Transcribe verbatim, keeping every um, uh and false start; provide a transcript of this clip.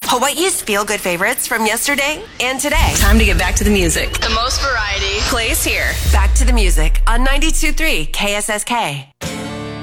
Hawaii's feel-good favorites from yesterday and today. Time to get back to the music. The most variety plays here. Back to the music on ninety-two point three K S S K.